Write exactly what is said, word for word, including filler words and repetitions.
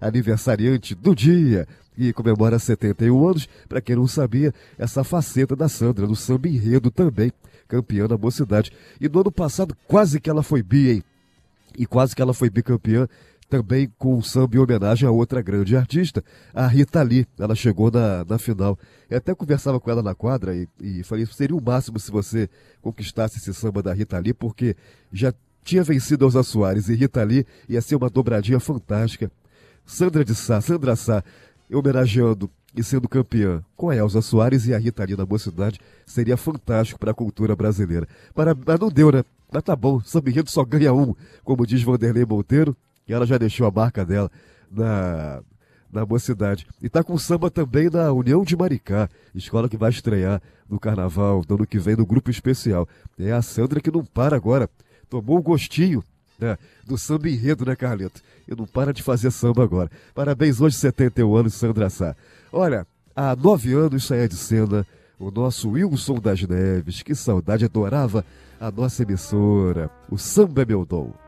aniversariante do dia, e comemora setenta e um anos. Para quem não sabia, essa faceta da Sandra, no samba enredo também, campeã da Mocidade. E no ano passado, quase que ela foi bi, hein? E quase que ela foi bicampeã, também com o samba em homenagem a outra grande artista, a Rita Lee. Ela chegou na, na final. Eu até conversava com ela na quadra e, e falei, seria o máximo se você conquistasse esse samba da Rita Lee, porque já tinha vencido Elza Soares e Rita Lee, ia ser uma dobradinha fantástica. Sandra de Sá, Sandra Sá, homenageando e sendo campeã com a Elza Soares e a Rita Lee na Mocidade, seria fantástico para a cultura brasileira. Para, mas não deu, né? Mas tá bom, samba enredo só ganha um, como diz Vanderlei Monteiro, e ela já deixou a marca dela na, na Mocidade. E tá com samba também na União de Maricá, escola que vai estrear no Carnaval do ano que vem no grupo especial. É a Sandra que não para agora, tomou o gostinho, né, do samba enredo, né, Carlito? E não para de fazer samba agora. Parabéns, hoje setenta e um anos, Sandra Sá. Olha, há nove anos saía de cena o nosso Wilson das Neves, que saudade, adorava a nossa emissora, o Samba é Meu Dom.